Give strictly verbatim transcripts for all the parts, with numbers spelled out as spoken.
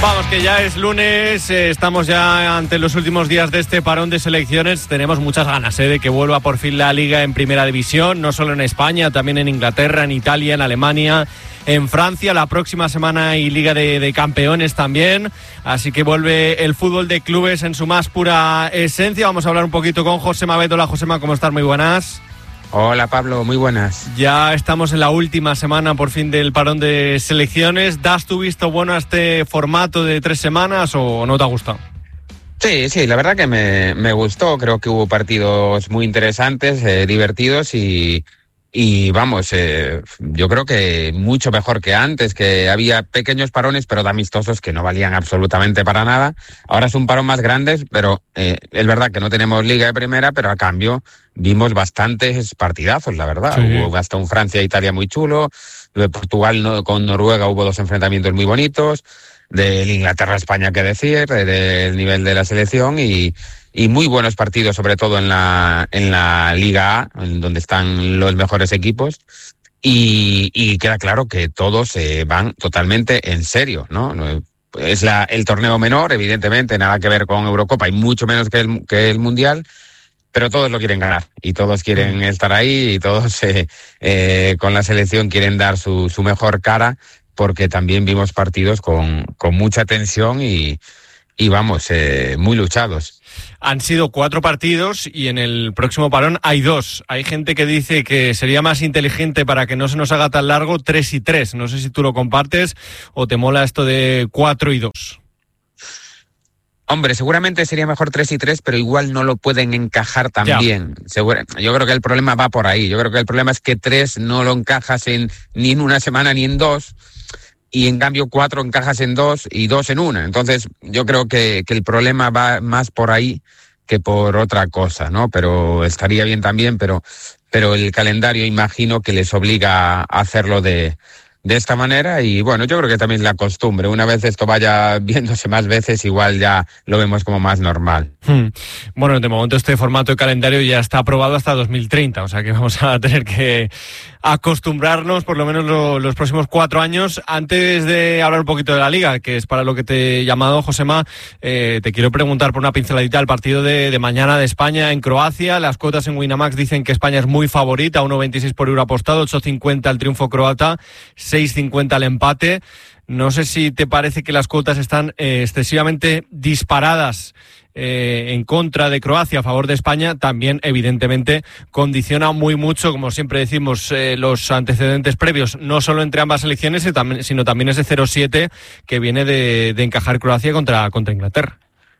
Vamos, que ya es lunes, eh, estamos ya ante los últimos días de este parón de selecciones. Tenemos muchas ganas eh, de que vuelva por fin la Liga en Primera División, no solo en España, también en Inglaterra, en Italia, en Alemania, en Francia. La próxima semana hay Liga de, de Campeones también, así que vuelve el fútbol de clubes en su más pura esencia. Vamos a hablar un poquito con Josema Beto. Hola, Josema, ¿cómo estás? Muy buenas. Hola Pablo, muy buenas. Ya estamos en la última semana por fin del parón de selecciones. ¿Das tu visto bueno a este formato de tres semanas o no te ha gustado? Sí, sí, la verdad que me, me gustó. Creo que hubo partidos muy interesantes, eh, divertidos y, y vamos, eh, yo creo que mucho mejor que antes, que había pequeños parones pero de amistosos que no valían absolutamente para nada. Ahora es un parón más grande, pero eh, es verdad que no tenemos Liga de Primera, pero a cambio vimos bastantes partidazos, la verdad. Sí. Hubo hasta un Francia-Italia muy chulo, de Portugal no, con Noruega hubo dos enfrentamientos muy bonitos, del Inglaterra-España que decir, del nivel de la selección y, y muy buenos partidos, sobre todo en la, en la Liga A, en donde están los mejores equipos. Y, y queda claro que todos eh, van totalmente en serio, ¿no? Es la, el torneo menor, evidentemente, nada que ver con Eurocopa, y mucho menos que el, que el Mundial. Pero todos lo quieren ganar y todos quieren estar ahí y todos eh, eh, con la selección quieren dar su, su mejor cara, porque también vimos partidos con, con mucha tensión y, y vamos, eh, muy luchados. Han sido cuatro partidos y en el próximo parón hay dos. Hay gente que dice que sería más inteligente, para que no se nos haga tan largo, tres y tres. No sé si tú lo compartes o te mola esto de cuatro y dos. Hombre, seguramente sería mejor tres y tres, pero igual no lo pueden encajar tan bien. Seguro, yo creo que el problema va por ahí. Yo creo que el problema es que tres no lo encajas en, ni en una semana ni en dos, y en cambio cuatro encajas en dos y dos en una. Entonces yo creo que, que el problema va más por ahí que por otra cosa, ¿no? Pero estaría bien también, pero, pero el calendario imagino que les obliga a hacerlo de... de esta manera, y bueno, yo creo que también es la costumbre. Una vez esto vaya viéndose más veces, igual ya lo vemos como más normal. Hmm. Bueno, de momento este formato de calendario ya está aprobado hasta dos mil treinta, o sea que vamos a tener que acostumbrarnos por lo menos lo, los próximos cuatro años. Antes de hablar un poquito de la Liga, que es para lo que te he llamado, Josema, eh, te quiero preguntar por una pinceladita al partido de, de mañana de España en Croacia. Las cuotas en Winamax dicen que España es muy favorita, uno veintiséis por euro apostado, ocho cincuenta el triunfo croata, seis cincuenta el empate. No sé si te parece que las cuotas están eh, excesivamente disparadas eh, en contra de Croacia, a favor de España. También, evidentemente, condiciona muy mucho, como siempre decimos, eh, los antecedentes previos, no solo entre ambas selecciones, sino también ese cero siete que viene de, de encajar Croacia contra, contra Inglaterra.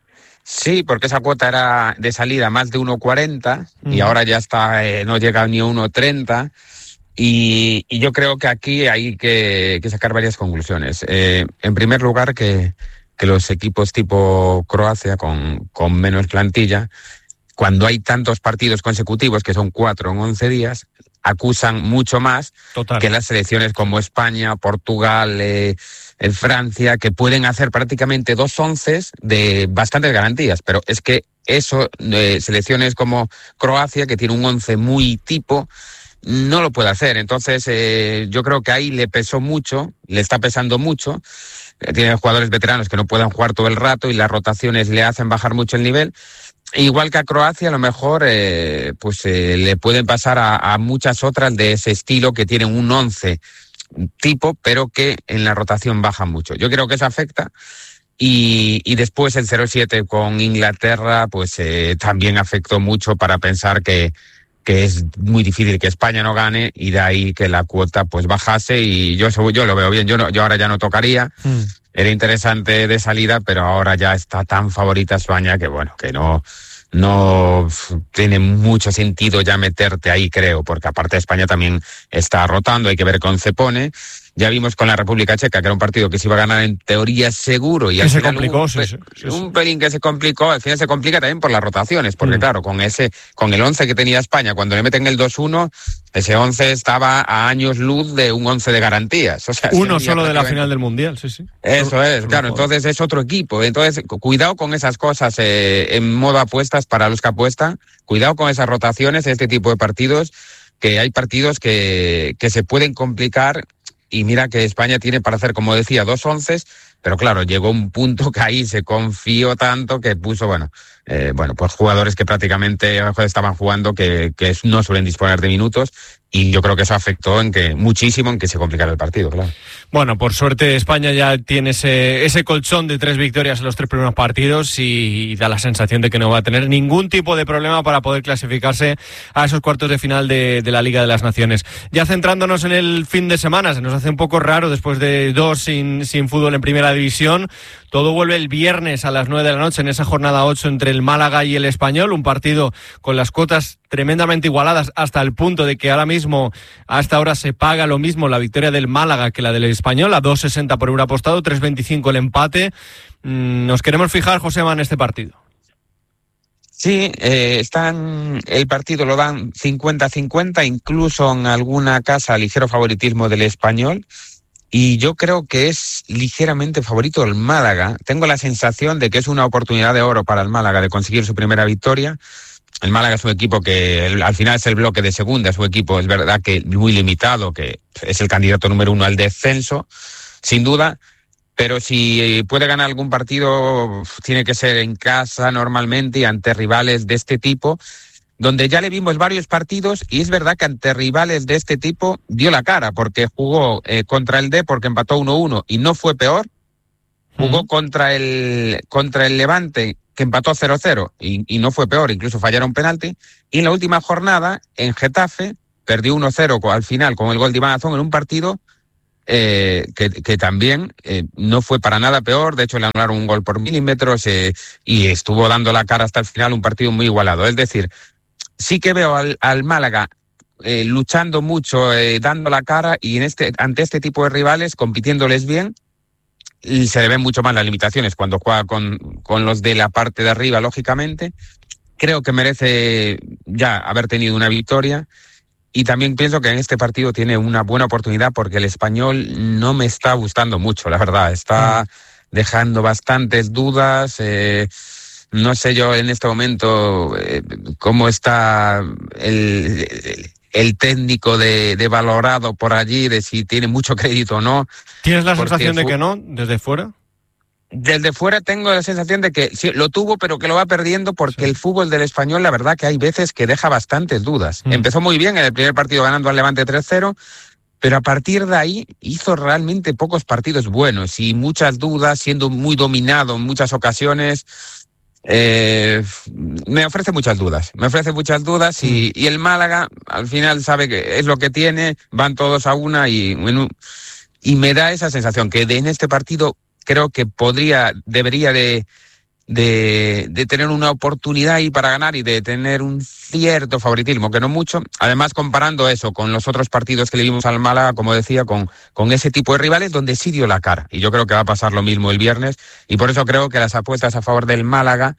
Sí, porque esa cuota era de salida más de uno cuarenta mm. y ahora ya está, eh, no llega ni a uno treinta. Y, y yo creo que aquí hay que, que sacar varias conclusiones. Eh, en primer lugar, que, que los equipos tipo Croacia, con, con menos plantilla, cuando hay tantos partidos consecutivos, que son cuatro en once días, acusan mucho más Total. que las selecciones como España, Portugal, eh, eh, Francia, que pueden hacer prácticamente dos onces de bastantes garantías. Pero es que eso, eh, selecciones como Croacia, que tiene un once muy tipo, no lo puede hacer. Entonces eh, yo creo que ahí le pesó mucho, le está pesando mucho. Eh, tiene jugadores veteranos que no puedan jugar todo el rato y las rotaciones le hacen bajar mucho el nivel. Igual que a Croacia, a lo mejor eh, pues eh, le pueden pasar a, a muchas otras de ese estilo, que tienen un once tipo, pero que en la rotación bajan mucho. Yo creo que eso afecta. Y, y después el cero siete con Inglaterra pues eh, también afectó mucho, para pensar que que es muy difícil que España no gane, y de ahí que la cuota pues bajase. Y yo yo lo veo bien. Yo no, yo ahora ya no tocaría. Mm. Era interesante de salida, pero ahora ya está tan favorita España que bueno, que no no tiene mucho sentido ya meterte ahí, creo, porque aparte España también está rotando, hay que ver cómo se pone. Ya vimos con la República Checa que era un partido que se iba a ganar en teoría seguro, y que al se final complicó, un, sí, sí, sí, un pelín que se complicó. Al final se complica también por las rotaciones, porque mm. claro, con ese con el once que tenía España, cuando le meten el dos uno, ese once estaba a años luz de un once de garantías. O sea, uno solo de la final del Mundial, sí, sí. Eso es, claro, entonces es otro equipo. Entonces, cuidado con esas cosas eh, en modo apuestas para los que apuestan. Cuidado con esas rotaciones, este tipo de partidos, que hay partidos que, que se pueden complicar. Y mira que España tiene para hacer, como decía, dos onces, pero claro, llegó un punto que ahí se confió tanto que puso, bueno, eh, bueno, pues jugadores que prácticamente estaban jugando que, que no suelen disponer de minutos, y yo creo que eso afectó en que muchísimo en que se complicara el partido, claro. Bueno, por suerte España ya tiene ese, ese colchón de tres victorias en los tres primeros partidos y, y da la sensación de que no va a tener ningún tipo de problema para poder clasificarse a esos cuartos de final de, de la Liga de las Naciones. Ya centrándonos en el fin de semana, se nos hace un poco raro después de dos sin, sin fútbol en Primera División. Todo vuelve el viernes a las nueve de la noche en esa jornada ocho entre el Málaga y el Español, un partido con las cuotas tremendamente igualadas hasta el punto de que ahora mismo a esta hora se paga lo mismo la victoria del Málaga que la del Español, a dos sesenta por euro apostado, tres veinticinco el empate. Nos queremos fijar, Josema, en este partido. Sí, eh, están, el partido lo dan cincuenta cincuenta, incluso en alguna casa ligero favoritismo del Español. Y yo creo que es ligeramente favorito el Málaga. Tengo la sensación de que es una oportunidad de oro para el Málaga de conseguir su primera victoria. El Málaga es un equipo que el, al final es el bloque de segunda, es un equipo, es verdad que muy limitado, que es el candidato número uno al descenso, sin duda, pero si puede ganar algún partido tiene que ser en casa normalmente y ante rivales de este tipo, donde ya le vimos varios partidos, y es verdad que ante rivales de este tipo dio la cara, porque jugó eh, contra el D porque empató uno uno y no fue peor, jugó uh-huh. contra el contra el Levante que empató cero cero y, y no fue peor, incluso fallaron penalti, y en la última jornada en Getafe perdió uno cero al final con el gol de Iván Azón en un partido eh, que, que también eh, no fue para nada peor, de hecho le anularon un gol por milímetros eh, y estuvo dando la cara hasta el final, un partido muy igualado, es decir, sí que veo al, al Málaga eh, luchando mucho, eh, dando la cara, y en este ante este tipo de rivales, compitiéndoles bien, y se le ven mucho más las limitaciones cuando juega con, con los de la parte de arriba, lógicamente. Creo que merece ya haber tenido una victoria, y también pienso que en este partido tiene una buena oportunidad porque el Español no me está gustando mucho, la verdad. Está dejando bastantes dudas. Eh, no sé yo en este momento eh, cómo está el, el, el técnico de, de valorado por allí, de si tiene mucho crédito o no. ¿Tienes la sensación de que no, desde fuera? Desde fuera tengo la sensación de que sí, lo tuvo, pero que lo va perdiendo porque sí. El fútbol del Español, la verdad que hay veces que deja bastantes dudas. Mm. Empezó muy bien en el primer partido ganando al Levante tres cero, pero a partir de ahí hizo realmente pocos partidos buenos y muchas dudas, siendo muy dominado en muchas ocasiones. Eh, me ofrece muchas dudas, me ofrece muchas dudas y, mm. y el Málaga al final sabe que es lo que tiene, van todos a una y, bueno, y me da esa sensación que de, en este partido creo que podría, debería de, de, de tener una oportunidad ahí para ganar y de tener un cierto favoritismo, que no mucho. Además, comparando eso con los otros partidos que le vimos al Málaga, como decía, con, con ese tipo de rivales donde sí dio la cara. Y yo creo que va a pasar lo mismo el viernes. Y por eso creo que las apuestas a favor del Málaga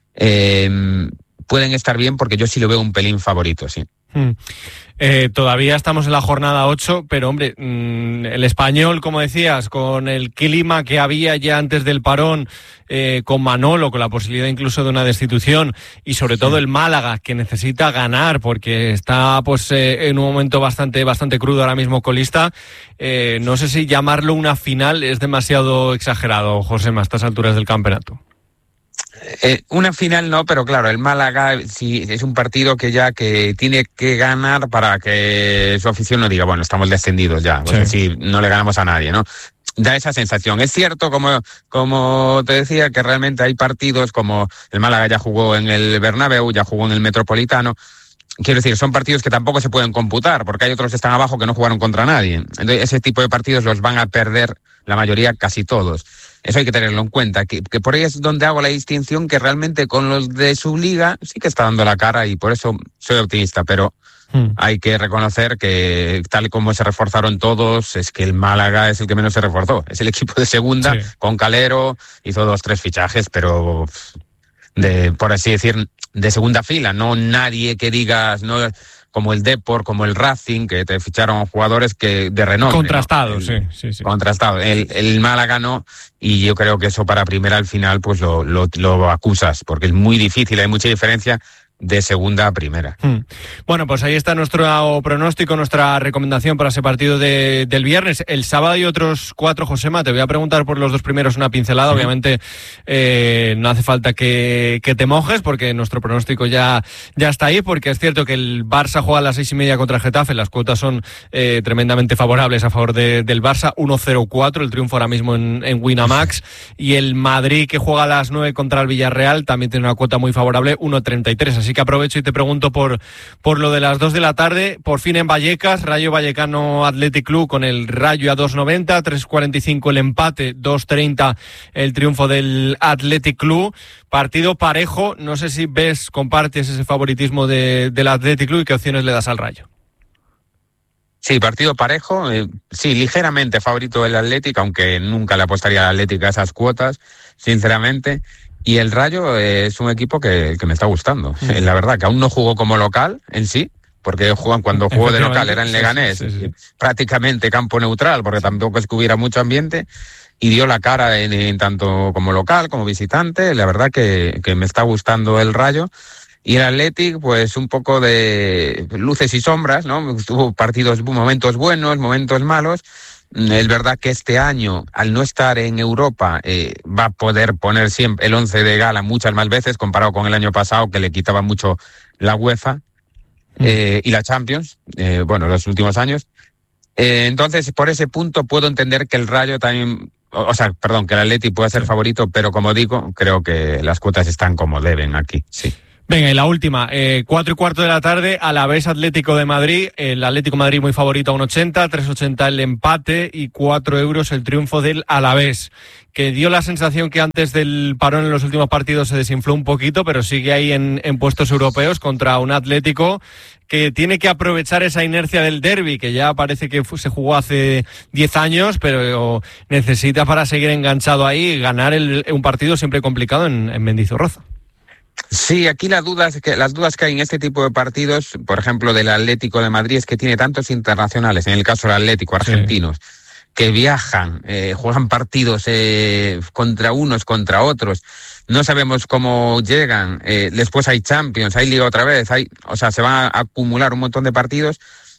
eh, pueden estar bien, porque yo sí lo veo un pelín favorito, sí. Hmm. Eh, todavía estamos en la jornada ocho, pero hombre, mmm, el Español, como decías, con el clima que había ya antes del parón, eh, con Manolo, con la posibilidad incluso de una destitución, y sobre sí. todo el Málaga, que necesita ganar porque está pues eh, en un momento bastante bastante crudo ahora mismo colista. Eh, no sé si llamarlo una final es demasiado exagerado, Josema, a estas alturas del campeonato. Eh, una final no, pero claro, el Málaga sí es un partido que ya que tiene que ganar para que su afición no diga, bueno, estamos descendidos ya, porque sí. si no le ganamos a nadie, ¿no? Da esa sensación. Es cierto, como, como te decía, que realmente hay partidos como el Málaga ya jugó en el Bernabéu, ya jugó en el Metropolitano. Quiero decir, son partidos que tampoco se pueden computar, porque hay otros que están abajo que no jugaron contra nadie. Entonces, ese tipo de partidos los van a perder la mayoría, casi todos. Eso hay que tenerlo en cuenta, que, que por ahí es donde hago la distinción, que realmente con los de su liga sí que está dando la cara y por eso soy optimista, pero hmm. hay que reconocer que tal como se reforzaron todos, es que el Málaga es el que menos se reforzó. Es el equipo de segunda, sí. con Calero, hizo dos, tres fichajes, pero de, por así decir, de segunda fila, no nadie que digas, no como el Depor, como el Racing, que te ficharon jugadores que de renombre. Contrastados, ¿no? el, sí, sí, sí. Contrastados. El, el Málaga no, y yo creo que eso para primera al final pues lo, lo, lo acusas, porque es muy difícil, hay mucha diferencia de segunda a primera. Hmm. Bueno, pues ahí está nuestro pronóstico, nuestra recomendación para ese partido de, del viernes. El sábado hay otros cuatro, Josema. Te voy a preguntar por los dos primeros una pincelada. Sí. Obviamente eh, no hace falta que, que te mojes porque nuestro pronóstico ya, ya está ahí, porque es cierto que el Barça juega a las seis y media contra el Getafe. Las cuotas son eh, tremendamente favorables a favor de, del Barça. uno cero cuatro, el triunfo ahora mismo en, en Winamax. Y el Madrid, que juega a las nueve contra el Villarreal, también tiene una cuota muy favorable, uno treinta y tres. Así que aprovecho y te pregunto por, por lo de las dos de la tarde. Por fin en Vallecas, Rayo Vallecano Athletic Club con el Rayo a dos noventa, tres cuarenta y cinco el empate, dos treinta el triunfo del Athletic Club. Partido parejo, no sé si ves, compartes ese favoritismo de, del Athletic Club y qué opciones le das al Rayo. Sí, partido parejo, eh, sí, ligeramente favorito del Athletic, aunque nunca le apostaría al Athletic a esas cuotas, sinceramente. Y el Rayo es un equipo que, que me está gustando. Sí. La verdad, que aún no jugó como local en sí, porque juegan cuando jugó de local era en Leganés, sí, sí, sí, sí. prácticamente campo neutral, porque tampoco es que hubiera mucho ambiente, y dio la cara en, en tanto como local como visitante. La verdad que, que me está gustando el Rayo. Y el Athletic, pues un poco de luces y sombras, ¿no? Tuvo partidos, momentos buenos, momentos malos. Es verdad que este año, al no estar en Europa, eh, va a poder poner siempre el once de gala muchas más veces, comparado con el año pasado, que le quitaba mucho la UEFA eh, y la Champions, eh, bueno, los últimos años. Eh, entonces, por ese punto puedo entender que el Rayo también, o, o sea, perdón, que el Athletic pueda ser favorito, pero como digo, creo que las cuotas están como deben aquí, sí. Venga, y la última, eh, cuatro y cuarto de la tarde, Alavés Atlético de Madrid, el Atlético de Madrid muy favorito a uno ochenta, tres ochenta el empate y cuatro euros el triunfo del Alavés, que dio la sensación que antes del parón en los últimos partidos se desinfló un poquito, pero sigue ahí en, en puestos europeos contra un Atlético que tiene que aprovechar esa inercia del derbi, que ya parece que se jugó hace diez años, pero necesita para seguir enganchado ahí, ganar el, un partido siempre complicado en, en Mendizorroza. Sí, aquí las dudas que las dudas que hay en este tipo de partidos, por ejemplo del Atlético de Madrid, es que tiene tantos internacionales, en el caso del Atlético, argentinos, sí. que viajan, eh, juegan partidos eh, contra unos, contra otros, no sabemos cómo llegan, eh, después hay Champions, hay Liga otra vez, hay, o sea, se van a acumular un montón de partidos.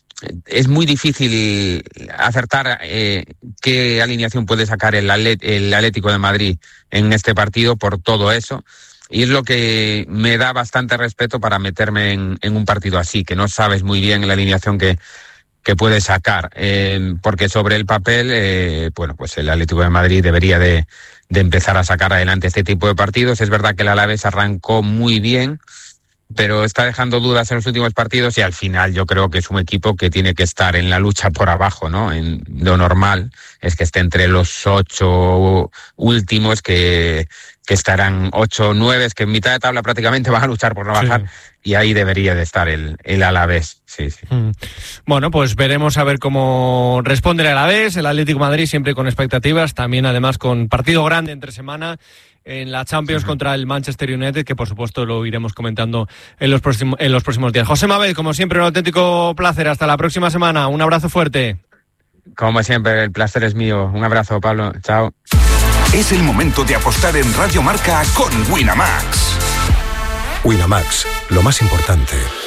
Es muy difícil acertar eh, qué alineación puede sacar el, Atlet- el Atlético de Madrid en este partido por todo eso. Y es lo que me da bastante respeto para meterme en, en un partido así, que no sabes muy bien la alineación que, que puedes sacar. Eh, porque sobre el papel, eh, bueno, pues el Atlético de Madrid debería de, de empezar a sacar adelante este tipo de partidos. Es verdad que el Alavés arrancó muy bien, pero está dejando dudas en los últimos partidos y al final yo creo que es un equipo que tiene que estar en la lucha por abajo, ¿no? En, lo normal es que esté entre los ocho últimos, que, que estarán ocho o nueve, que en mitad de tabla prácticamente van a luchar por no bajar, sí. Y ahí debería de estar el, el Alavés. Sí, sí. Mm. Bueno, pues veremos a ver cómo responde el Alavés, el Atlético de Madrid siempre con expectativas, también además con partido grande entre semana en la Champions uh-huh. contra el Manchester United, que por supuesto lo iremos comentando en los próximos, en los próximos días. José Mabel, como siempre, un auténtico placer. Hasta la próxima semana. Un abrazo fuerte. Como siempre, el placer es mío. Un abrazo, Pablo. Chao. Es el momento de apostar en Radio Marca con Winamax. Winamax, lo más importante